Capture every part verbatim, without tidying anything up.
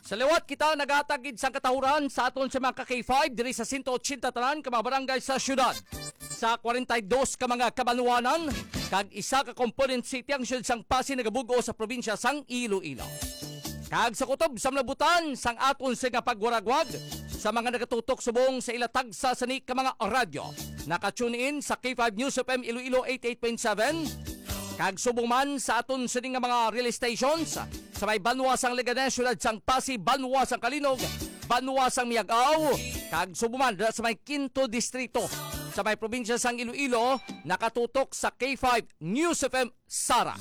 Sa liwat kita nagatagid sa katahuran sa aton sa mga ka-K five diri sa one eighty tanan ka mga barangay sa syudad. Sa forty-two ka mga kabanuanan kag isa ka component city ang syudad sang Pasig nagabugo sa probinsya sang Iloilo. Kag sa kutob sa mlabutan sang aton sa nga pagwaragwag sa mga nagatutok subong sa ilatag sa sanik ka mga radyo. Naka-tune in sa K five News F M Iloilo eighty-eight point seven. Kag subong man sa aton sa nga mga relay stations sa may Banwasang Leganes, syudad sang Pasig, Banwasang Kalinog, Banwasang Miagaw, kag subong man sa may Quinto Distrito sa may probinsya sang Iloilo, nakatutok sa K five News F M Sara.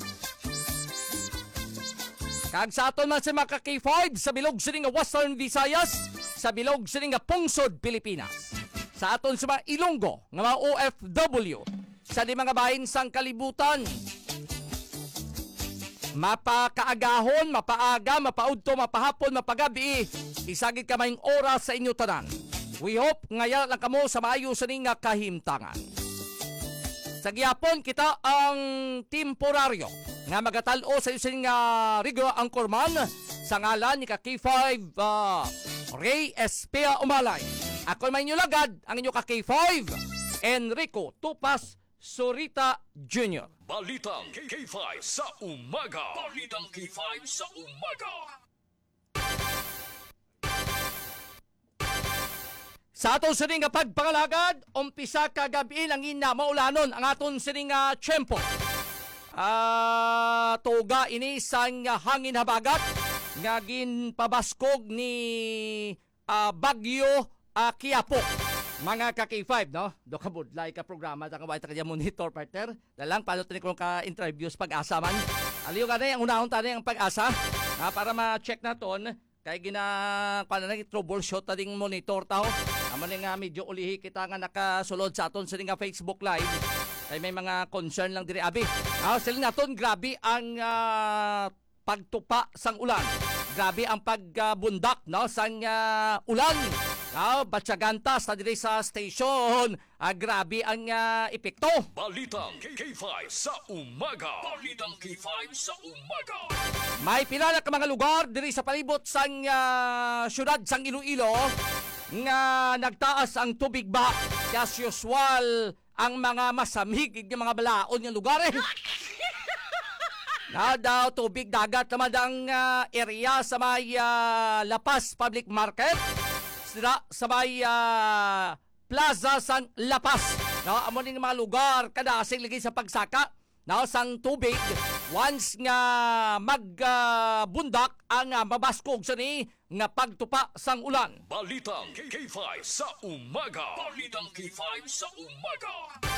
Kag sa aton man sa mga K five sa bilog sa nga Western Visayas, sa bilog sa nga Pungsod, Pilipinas. Sa aton sa mga Ilonggo, nga mga O F W, sa di mga bahin sang kalibutan, mapakaagahon, mapaaga, mapaudto, mapahapon, mapagabi, isagid ka mayong oras sa inyo tanan. We hope ngaya lang kamo sa maayo sa ning kahimtangan. Sa gihapon kita ang temporaryo nga magatalo sa iyo sa ning regular anchorman sa ngalan ni ka K five uh, Ray Espea Umalay. Ako may inyo lagad ang inyo ka K five Enrico Tupas Surita Junior Balitang K five sa umaga. Balitang K five sa umaga. Sa aton sining nga pagpangalagad, umpisa kagabi lang ina maulanon ang aton sining nga tiyempo. Ah, uh, tuga ini sang hangin habagat nga ginpabaskog ni uh, Bagyo uh, Quiapo. Mga ka K five, no? Do ka budlay ka programa ta ka bayta ka monitor partner. Dalang paano tani ko ka interviews pag-asa man. Aliyo ka na yung unahon tani ang pag-asa. Ha, para ma-check naton kay gina paano na troubleshoot ta ding monitor tao. Amo ni nga medyo ulihi kita nga nakasulod sa aton sa nga Facebook Live. Kay may mga concern lang diri abi. Ah, sila naton grabe ang uh, pagtupa sang ulan. Grabe ang pagbundak uh, no sang uh, ulan. Now, batsagantas na diri sa station. Ah, grabe ang uh, epekto. Balitang K five sa umaga. Balitang K five sa umaga. May pila ka mga lugar diri sa palibot sang uh, syudad sang Iloilo nga nagtaas ang tubig ba. As usual, ang mga masamig ng mga balaod ng lugar eh. Na daw tubig dagat naman ang uh, area sa may uh, Lapas Public Market. Sira sa may uh, Plaza San Lapas. No, amo ning mga lugar kada asing lagi sa pagsaka. No, sang tubig once nga magbundak uh, ang uh, mabaskog sa ni nga pagtupa sang ulan. Balitang K five sa umaga. Balitang K five sa umaga.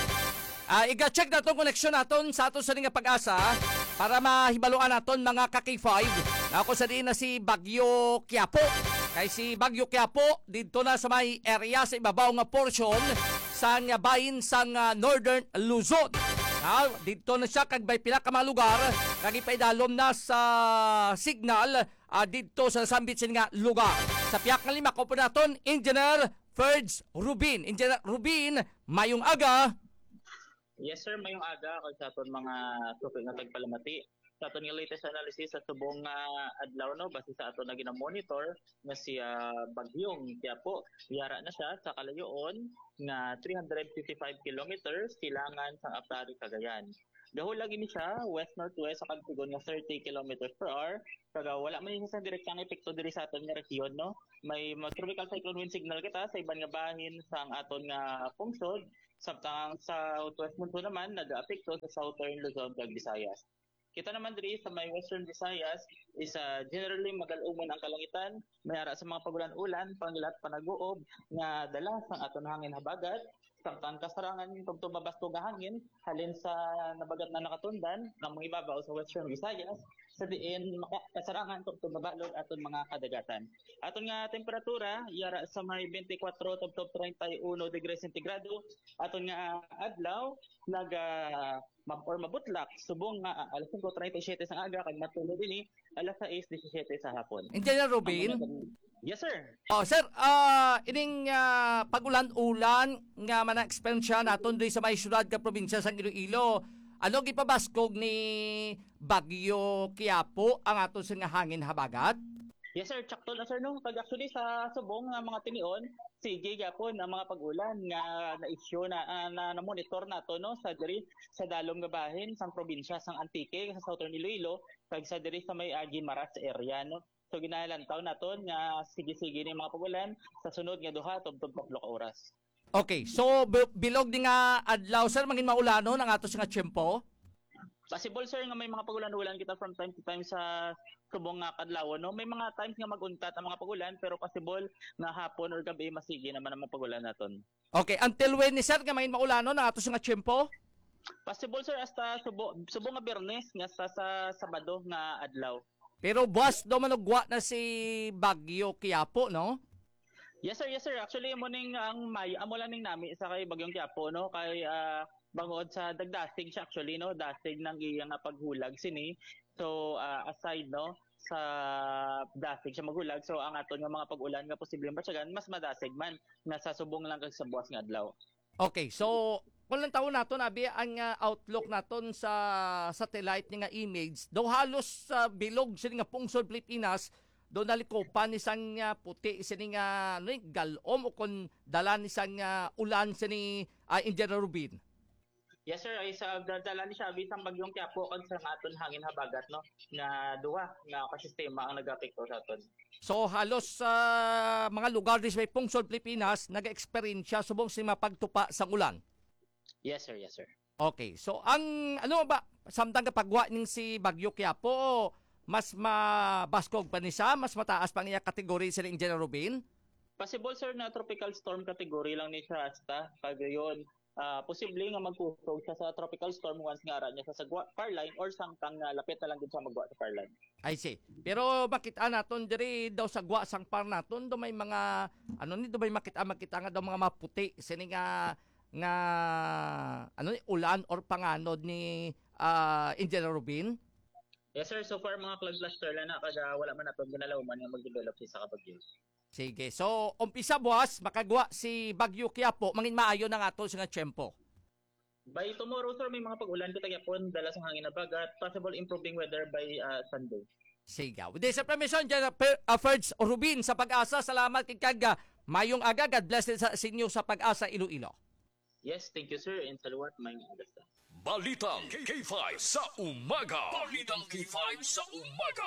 Uh, iga-check naton koneksyon naton sa aton sa nga pag-asa para mahibaluan naton mga ka K five. Ako sa din na si Bagyo Quiapo. Kay si Bagyo Quiapo dito na sa may area sa ibabaw nga portion sa nga bahin sang uh, Northern Luzon. Ah, dito na siya kag may pila ka mga lugar kag ipaidalom na sa signal uh, dito sa sambit nga lugar. Sa piyak nga lima ko po naton Engineer Ferds Rubin. Engineer Rubin, mayong aga. Yes sir, mayong aga kung sa aton mga tupig nga tagpalamati. Sa aton nga latest analysis sa subong uh, adlaw no base sa aton na gina-monitor nga si uh, Bagyong Quiapo, yara na siya sa kalayoon nga three hundred fifty-five kilometers silangan sa Aptari, Cagayan. Dahol lagi ni siya west northwest sa kagtugon nga thirty kilometers per hour. Kaga wala man sa direktang epekto diri sa aton nga rehiyon no. May tropical cyclone wind signal kita sa iban nga bahin sa aton nga pungsod. Samtang sa southwest mundo naman nag-apekto sa southern Luzon ug Visayas. Kita naman diri sa may Western Visayas is uh, generally magal-umon ang kalangitan, may ara sa mga pagulan-ulan, pangilat panaguob nga dala sang aton hangin habagat, samtang kasarangan kung tumabastog nga hangin halin sa nabagat na nakatundan ng mga ibabaw sa Western Visayas, sa diin kasarangan kung tumabalod aton mga kadagatan. Aton nga temperatura yara sa may twenty-four tubtob thirty-one degrees centigrado, aton nga adlaw naga or mabutlak subong nga uh, alas five thirty-seven sa aga kag matulog dinhi alas six seventeen sa hapon. Engineer Rubin. Yes sir. Oh sir, ah uh, ining uh, pagulan-ulan nga mana-experience siya naton diri sa may syudad ka probinsya sang Iloilo. Ano gipabaskog ni Bagyo Quiapo ang aton sa nga hangin habagat? Yes sir, tsakto na sir no. Pag actually sa subong nga mga tinion, sige gyapon ang mga pag-ulan nga na-issue na ah, na, na monitor nato no sa diri sa dalom nga bahin sang probinsya sang Antique sa Southern Iloilo kag sa diri sa may uh, Guimaras area no. So ginalantaw naton nga sige-sige ni mga pag-ulan sa sunod nga duha tubtob tatlo ka oras. Okay, so b- bilog di nga adlaw sir mangin maulano ng ato nga tiyempo. Possible sir nga may mga pagulan-ulan kita from time to time sa subong nga kadlaw no. May mga times nga maguntat ang mga pagulan pero possible nga hapon or gabi masigi naman ang mga pagulan naton. Okay, until when ni sir nga mangin maulano ng ato nga tiyempo? Possible sir hasta subo subo nga Biyernes nga sa, sa Sabado nga adlaw. Pero boss do manugwa na si Bagyo Quiapo no? Yes sir, yes sir. Actually mo ning ang May amo lang ning nami sa kay Bagyong Quiapo no kay ah, bangod sa dagdasig siya actually no dasig ng iyang nga paghulag sini. So ah, aside no sa dasig siya maghulag so ang aton nga mga pag-ulan nga posibleng batyagan mas madasig man nga sa subong lang kag sa buwas nga adlaw. Okay, so kung lang taon nato nabi ang uh, outlook naton sa satellite ni nga image, daw halos sa uh, bilog sini nga pungsod Pilipinas, do nalikopan ni sang uh, puti sini nga ano ni galom o kon dala ni sang uh, ulan sini uh, Engineer Rubin. Yes sir, ay sa dala ni Xavi sang Bagyong Quiapo kag sa aton hangin habagat no nga duha nga ka sistema ang nagapekto sa aton. So halos sa uh, mga lugar di sa may pungsod Pilipinas naga-experience subong si mapagtupa sang ulan. Yes sir, yes sir. Okay, so ang ano ba samtang kapagwa ning si Bagyo Quiapo mas mabaskog pa ni siya, mas mataas pa niya kategory sa Engineer Rubin? Possible sir na tropical storm category lang ni siya hasta pag yun uh, posible nga magkusog siya sa tropical storm once nga ara niya sa sagwa Parline or sangkang uh, lapit na lang din siya magwa sa Parline. I see. Pero makita naton diri daw sa gwa sang par naton do may mga ano ni do may makita makita nga daw mga maputi sini nga nga ano ni ulan or panganod ni uh, Engineer Rubin. Yes sir, so far mga cloud cluster lang na kada wala man naton ginalawman nga mag-develop siya sa kabagyo. Sige. So umpisa buwas makagwa si Bagyo Quiapo mangin maayo na nga ato sa nga tiyempo. By tomorrow sir may mga pag-ulan kita gyapon dala sa hangin na bagat, possible improving weather by uh, Sunday. Sige. With this permission, Jennifer uh, Ferds Rubin sa Pag-asa. Salamat kay Kaga. Mayong aga. God bless sa inyo sa Pag-asa Iloilo. Yes, thank you sir and saluwat may understand. Balitang K five sa umaga. Balitang K five sa umaga.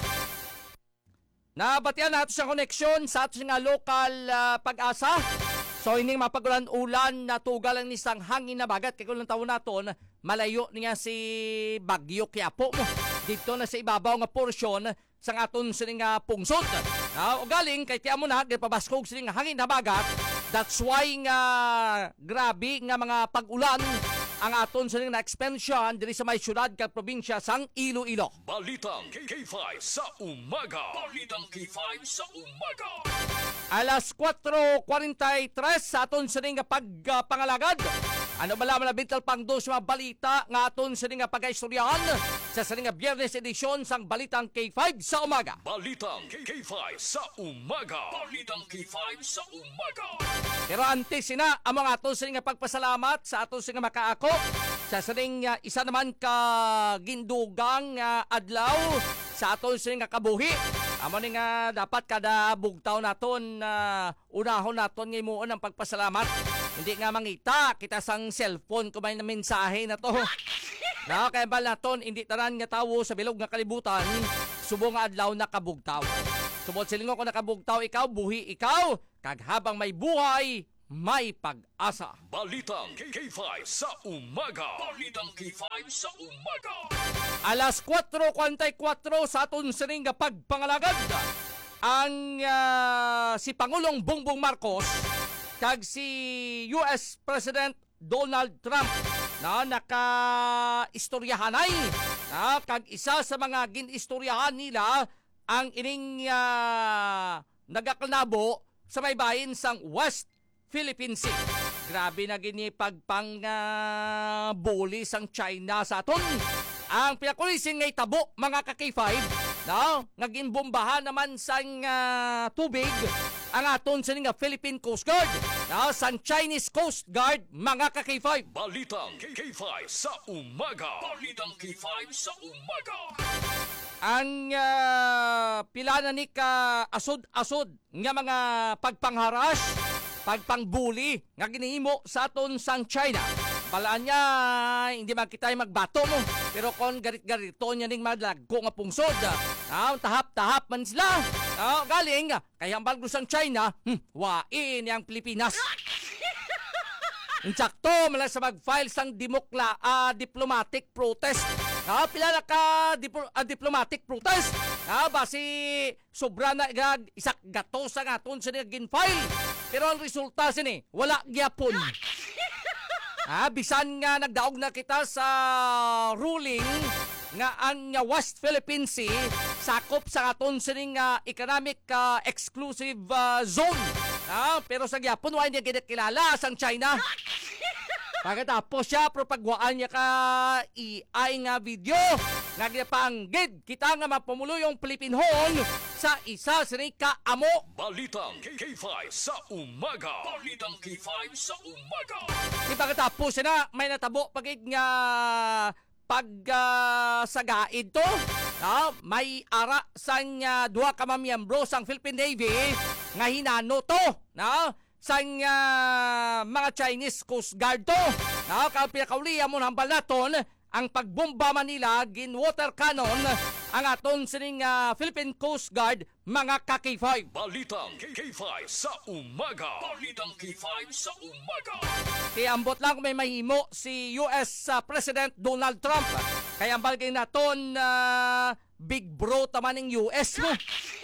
Nabatian nato sa koneksyon sa ato nga local uh, Pag-asa. So ining mapagulan-ulan na tugal ang nisang hangin na bagat kay kulang taon naton malayo niya si Bagyo Quiapo mo. Dito na sa ibabaw nga porsyon sa aton sining nga pungsod. Na uh, galing kay tiyan mo na gipabaskog sining hangin na bagat. That's why nga grabe nga mga pag-ulan ang aton sa na expansion diri sa may syudad kag probinsya sang Iloilo. Balitang K five sa umaga. Balitang K five sa umaga. Alas kwatro kuwarenta y tres sa aton sa nga pagpangalagad. Ano ba lamang na bintal pang dos mga balita nga aton sa nga pag-istoryahan sa sa nga Biyernes edisyon sang Balitang K five sa umaga. Balitang K five sa umaga. Balitang K five sa umaga. Pero antes sina ang mga aton sa nga pagpasalamat sa aton sa nga makaako sa saring uh, isa naman ka gindugang uh, adlaw sa aton sa nga kabuhi. Amo ni nga dapat kada bugtaw naton uh, unahon naton nga imuon ang pagpasalamat. Hindi nga mangita kita sang cellphone ko may na mensahe na to. Na kay bal naton hindi tanan nga tawo sa bilog nga kalibutan subong nga adlaw nakabugtaw. Subod silingo ko nakabugtaw ikaw buhi ikaw kag habang may buhay may pag-asa. Balitang K five sa umaga. Balitang K five sa umaga. Alas kwatro kuwarenta y kwatro sa aton sining nga pagpangalagad. Ang uh, si Pangulong Bongbong Marcos kag si U S President Donald Trump na naka-istoryahanay na kag isa sa mga ginistoryahan nila ang ining uh, nagakalnabo sa may bahin sang West Philippine Sea. Grabe na gini pagpang uh, bully sang China sa aton. Ang pinakulisin ngay tabo mga ka K five no? Ngagin bombahan naman sang uh, tubig ang aton sa nga Philippine Coast Guard no? Sang Chinese Coast Guard mga ka K five. Balitang K five sa umaga. Balitang K five sa umaga. ang uh, pila na ni ka asod-asod nga mga pagpangharas, pagpangbuli nga ginihimo sa aton sang China. Balaan niya, hindi makita magbato mo. Pero kung garit-garito niya ning madlagko nga pungsod, ah, tahap-tahap man sila. Ah, galing, kay hambal ko sang China, hmm, wain yang Pilipinas. Insakto, malang sa mag-file sang dimokla, ah, diplomatic protest. Ah, pila na ka diplo, ah, diplomatic protest. Ah, basi sobra na igag isak gato sa aton sa gin-file. Pero ang resulta sini, wala gyapon. Ah, bisan nga nagdaog na kita sa ruling nga ang uh, West Philippine Sea sakop sa aton sining uh, economic uh, exclusive uh, zone. Ah, pero sa gyapon wa niya kilala sang China. Pagkatapos siya propagwaan niya ka A I nga video nga ginapanggid kita nga mapumulo yung Pilipinhon sa isa sining kaamo. Balitang K five sa umaga. Balitang K five sa umaga. Di pagkatapos siya na may natabo pagid nga pag uh, sagaid to, no? May ara sang uh, duha ka mamiyembro sang Philippine Navy nga hinano to, no? Sang uh, mga Chinese Coast Guard to, no? Kaya pinakauliya mo hambal naton ang pagbomba Manila gin water cannon ang aton sining uh, Philippine Coast Guard mga ka K five. Balitang K five sa umaga. Balitang K five sa umaga. Kaya ambot lang may mahimo si U S uh, President Donald Trump. Kaya ang balgay naton uh, big bro taman ng U S mo.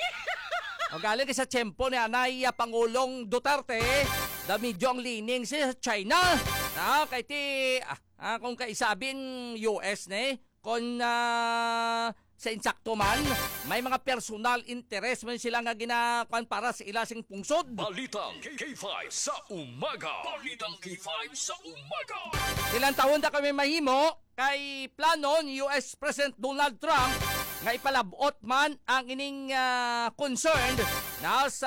O galing sa tiyempo ni Anay uh, Pangulong Duterte, da medyo ang lining sa China. Ah, kay ti ah, ah, kung kaisabing U S ne, kung uh, sa insakto man, may mga personal interest man sila nga ginakuan para sa ilasing pungsod. Balitang K five sa umaga. Balitang K five sa umaga. Ilang taon na kami mahimo kay plano ni U S President Donald Trump nga ipalabot man ang ining uh, concerned na sa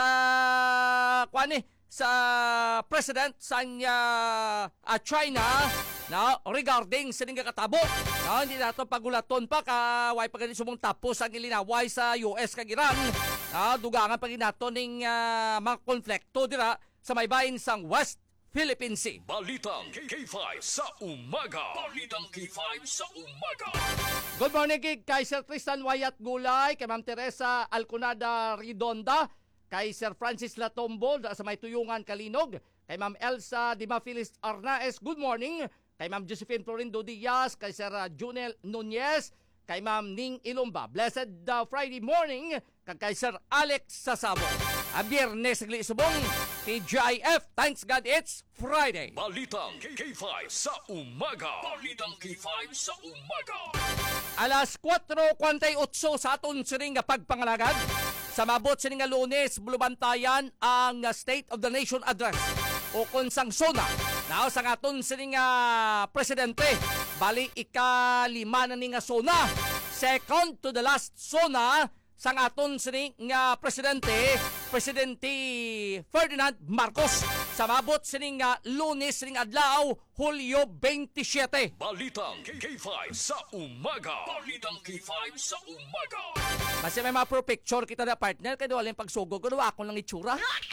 kuan sa president sa uh, uh, China na regarding sa ning katabo. No, hindi nato pagulaton pa ka way pa sumong tapos ang ilinaway sa U S kag Iran. No, dugangan pa nato ning uh, mga konflikto dira sa may bahin sang West Philippine Sea. Balitang K five sa umaga. Balitang K five sa umaga. Good morning kay Sir Tristan Wayat Gulay, kay Ma'am Teresa Alconada Redonda, kay Sir Francis Latombo sa may tuyungan Kalinog, kay Ma'am Elsa Dimafilis Arnaez, good morning, kay Ma'am Josephine Florindo Diaz, kay Sir uh, Junel Nunez, kay Ma'am Ning Ilomba. Blessed uh, Friday morning, kag kay Sir Alex Sasabo. A Biyernes ng Lisubong, T G I F, thanks God it's Friday. Balitang K five sa umaga. Balitang K five sa umaga. Alas kwatro kwantay otso sa aton siring nga pagpangalagad. Sa mabot siring nga Lunes, bulubantayan ang State of the Nation Address o konsang sona na sa aton siring nga presidente. Bali ikalima na ni nga sona. Second to the last sona sa aton siring nga presidente, Presidente Ferdinand Marcos. Sa mabot siring nga Lunes siring adlaw, Hulyo twenty-seven. Balitang K five sa umaga. Balitang K five sa umaga. Kasi may mga pro picture kita na partner, kaya wala yung pagsugod ko, ako lang itsura.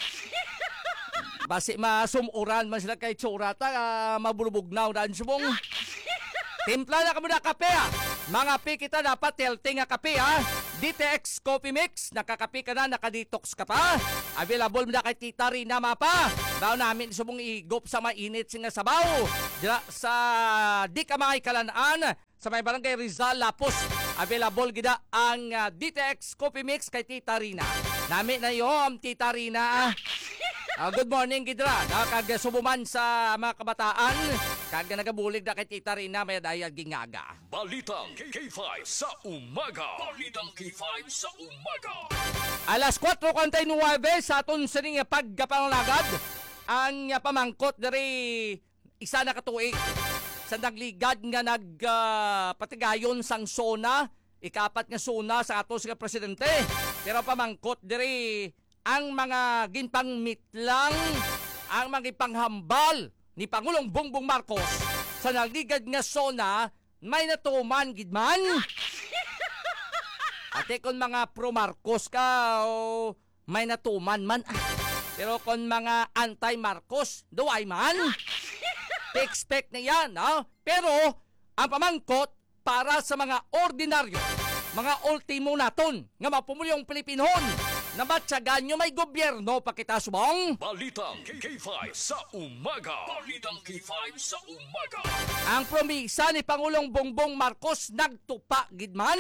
Basi masumuran man sila kay itsura, ta, uh, mabulubugnaw daan subong. Timpla na kamo na kape ha. Mga pi kita dapat healthy nga kape ha. D T X Coffee Mix, nakakape ka na, nakadetox ka pa. Available na kay Tita Rina mapa. Daw namin subong igop sa mainit nga sabaw. Dira sa di ka makikalanaan sa may barangay Rizal Lapos. Available gida ang uh, D T X Coffee Mix kay Tita Rina. Nami na yun, Tita Rina. Uh, good morning, Gidra. Nakagasubuman sa mga kabataan. Kag nagabulig na kay Tita Rina, may dayag gingaga. Balitang K five sa umaga. Balitang K five sa umaga. Alas kwatro kwantay nuwebe sa aton sining pagkapangalagad. Ang uh, pamangkot dari isa na katuig sa nagligad nga nagpatigayon uh, sang sona. Ikapat nga sona sa aton sining presidente. Pero pamangkot dari ang mga ginpangmitlang, ang mga ipanghambal ni Pangulong Bongbong Marcos sa nagligad nga sona, may natuman gidman. Ate, kung mga pro-Marcos ka, o may natuman man. Ah, pero kung mga anti-Marcos, duway man. Expect na yan, no? Pero, ang pamangkot, para sa mga ordinaryo, mga ultimo naton, nga mapumulyong Pilipinon, na matyagan nyo may gobyerno pakita subong. Balitang K K five sa umaga. Balitang K five sa umaga. Ang promisa ni Pangulong Bongbong Marcos nagtupa gidman.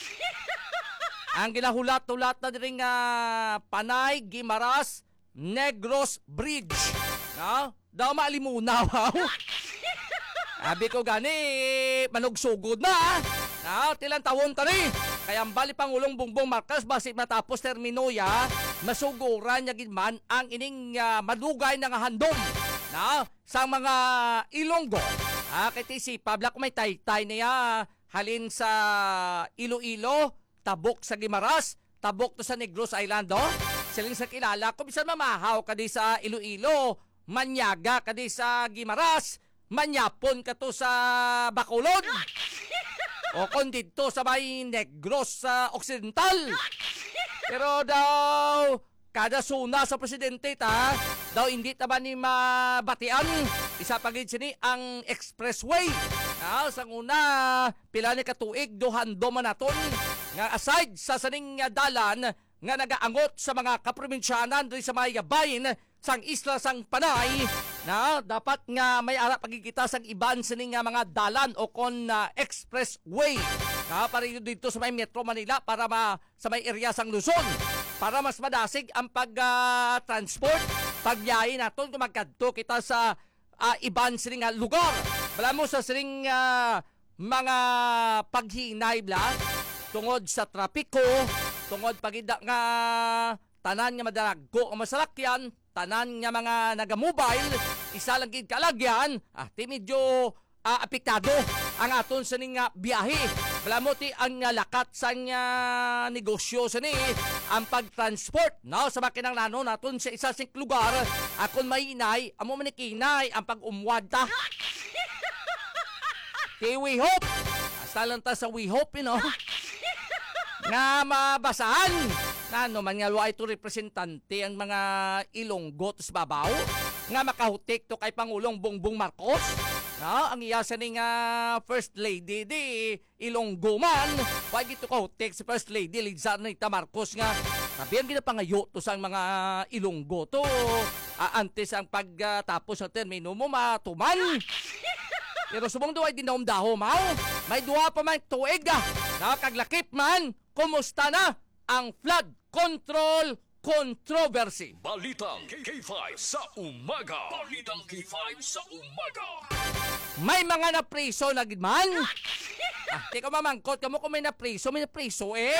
Ang ginahulat-hulat na rin nga Panay, Guimaras, Negros Bridge. No? Daw maalimunaw. Sabi ko gani, manugsugod na. No? Tilang tawon tani. Kaya ang bali Pangulong Bongbong Marcos basig matapos termino ya, masuguran niya gidman ang ining uh, madugay na nga handom na sa mga Ilonggo. Ah, kiti si Pablo kung may taytay niya halin sa Iloilo, tabok sa Guimaras, tabok to sa Negros Island, oh. Siling sa kilala ko bisan mamahaw ka di sa Iloilo, manyaga ka di sa Guimaras, manyapon ka to sa Bacolod. O kung dito sa may Negros sa Occidental. Pero daw, kada suna sa presidente ta, daw hindi taba ni mabatian. Isa pagid sini ang expressway. Na, sa una, pila ni katuig, duhando man naton. Nga aside sa saning dalan, nga nagaangot sa mga kaprobinsyanan rin sa mga bayin sang isla sang Panay, na dapat nga may ara pagkikita sang iban sining nga mga dalan o kon uh, expressway na para dito sa may Metro Manila para ma, sa may area sang Luzon para mas madasig ang pag-transport uh, pagbiyahe naton kung magkadto kita sa uh, iban sining nga lugar. Wala mo sa sining uh, mga paghinay bla tungod sa trapiko, tungod pagida nga tanan nga madaraggo ang masalakyan, tanan nga mga naga-mobile, isa lang gid kalagyan, ah, ti medyo ah, apektado ang aton sa ning nga biyahe. Wala mo ti ang uh, lakat sa nga negosyo sa ni, ang pagtransport, no, sa makinang nano naton sa isa sing lugar, akon mainay, amo manikinay ang pag-umwad ta. Ti we hope, hasta lang ta sa we hope, you know, nga mabasahan na no man nga luay to representante ang mga Ilonggo sa babaw nga makahutik to kay Pangulong Bongbong Marcos. No, ang iya sa ning uh, First Lady di Ilonggo man, wag ito kahutik si First Lady Liza Nita Marcos nga sabi ang ginapangayo to sa mga Ilonggo to uh, antes ang pagtapos uh, ng termino mo matuman. Pero subong duay dinahom-dahom haw. May duha pa man tuig ah. Nakaglakip man, kumusta na ang flood control controversy? Balitang K K five sa umaga. Balitang K five sa umaga. May mga napriso na gidman. Ah, di ka mamangkot, kamo kung may napriso, may napriso eh.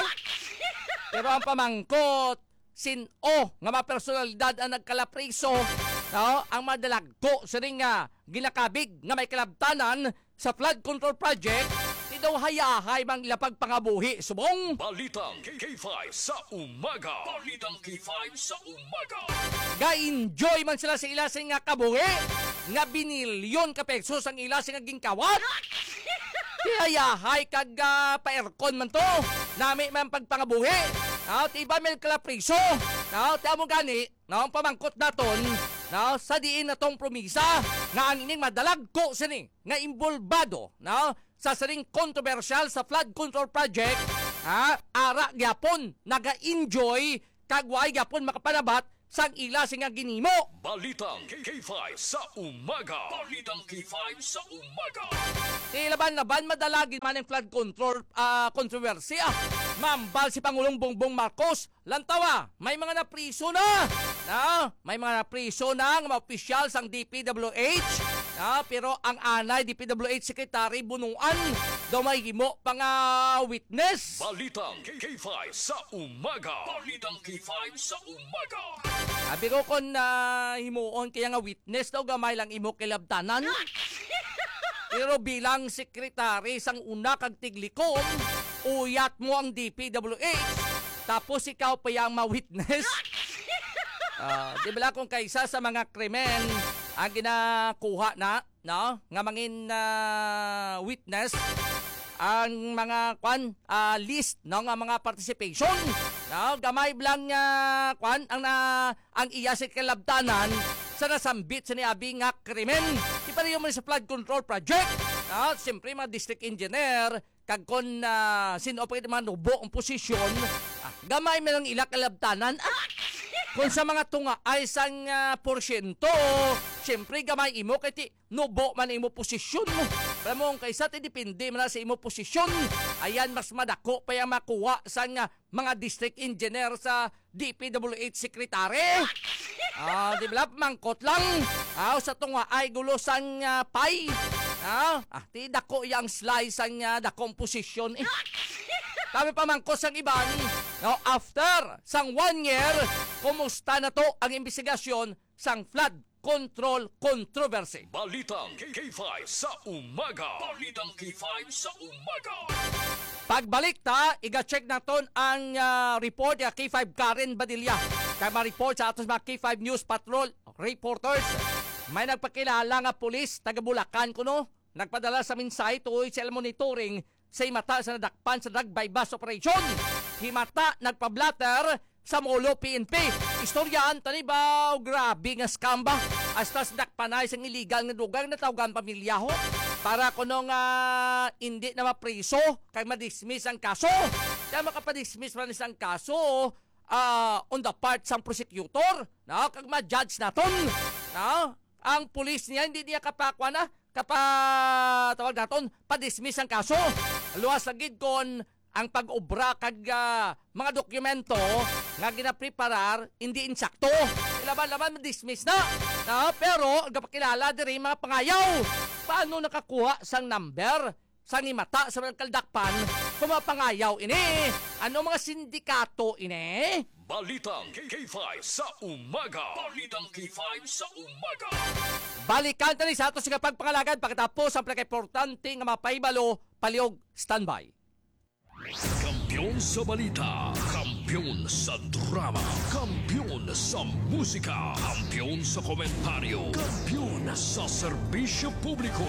Pero ang pamangkot, sin-o nga mga personalidad ang nagkalapriso, no? Ang madalagko sa ring nga ginakabig nga may kalabtanan sa flood control project, di daw hayahay mang ilapag pangabuhi, subong. Balitang K K five sa umaga. Balitang K five sa umaga. Ga-enjoy man sila sa ilasing nga kabuhi, nga binilyon ka pesos ang ilasing nga gingkawat. Di hayahay kag uh, pa-aircon man to, nami man pagpangabuhi. No, tiba may kalapriso. No, tiya mo gani, no, ang pamangkot naton, no, sa diin na tong promisa, nga ang ining madalagko sini, nga imbolbado, no, sa saring kontrobersyal sa flood control project, ha, ara gyapon, naga-enjoy, kagway gyapon makapanabat, sang ila singa ginimo. Balitang K K five sa umaga. Balitang K five sa umaga. Ilaban-laban madalagi man ang flood control uh, kontrobersya. Mambal si Pangulong Bongbong Marcos, lantawa, may mga napriso na. Na, may mga napriso na ng mga opisyal sang D P W H. Na, pero ang anay D P W H Secretary Bunuan, daw may himo pang uh, witness. Balitang K K five sa umaga. Balitang K five sa umaga. Sabi ko kung uh, himuon kaya nga witness daw gamay lang imo kilabtanan. Pero bilang sekretary sang una kag tiglikom, uyat mo ang D P W H, tapos ikaw pa yung ma-witness. Uh, di ba kung kaisa sa mga krimen ang ginakuha na, no? Nga mangin uh, witness, ang mga kwan ah, list ng ah, mga participation. No, gamay lang nga kwan ang na ang iya sa kalabtanan sa nasambit sa niabi nga krimen. Ipariyo mo sa flood control project. No, siyempre mga district engineer kag kon uh, sino pa man nubo ang posisyon, ah, gamay man ang ila kalabtanan. Ah, kung sa mga tunga ay sang uh, porsyento, siyempre gamay imo kay ti nubo man imo posisyon mo. Ramon kaysa ti depende man sa imo posisyon. Ayan mas madako pa yang makuha sang uh, mga district engineer sa D P W H secretary. Ah, di ba mangkot lang. Ah, sa tunga ay gulo sang uh, pay. Ah, ah, ti dako yang slice sang uh, dakong posisyon eh. Kami pamangkos ang iban. Now, after sang one year, kumusta na to ang investigasyon sang flood control controversy? Balitang K five sa umaga. Balitang K five sa umaga. Pagbalik ta, iga-check naton ang uh, report ya K five Karen Badilla. Kaya ma-report sa atos mga K five News Patrol reporters. May nagpakilala nga pulis, taga Bulacan kuno, nagpadala sa minsay tuoy sa monitoring sa himata sa nadakpan sa drug bypass operation. Himata nagpa-blatter sa Molo P N P. Istoryaan tani ba, grabe nga scam ba? Hasta sa dakpanay sa illegal nga dugang na tawagan pamilya ho. Para kuno nga hindi na mapriso kay madismiss ang kaso. Kaya makapadismiss man isang kaso uh, on the part sa prosecutor. No? Kag ma-judge naton. No? Ang pulis niya hindi niya kapakwa na kapa tawag naton pa-dismiss ang kaso. Luwas lagid kon ang pag-obra kag uh, mga dokumento nga ginapreparar hindi insakto. Laban-laban ma-dismiss na. No? Pero gapakilala diri mga pangayaw. Paano nakakuha sang number sang imata sa mga kaldakpan kung mga pangayaw ini? Ano mga sindikato ini? Balitang K five sa umaga. Balitang K five sa umaga. Balikan tani sa ato sa pagpangalagad pagkatapos ang pinaka-importante nga mapaibalo paliog standby. Kampiyon sa balita, kampiyon sa drama, kampiyon sa musika, kampiyon sa komentaryo, kampiyon sa serbisyo publiko.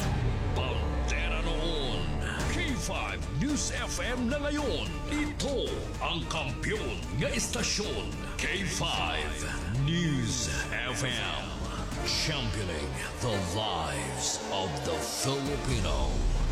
Pantera noon, K five News F M na ngayon. Ito ang kampiyon nga istasyon, K five News F M. Championing the lives of the Filipino.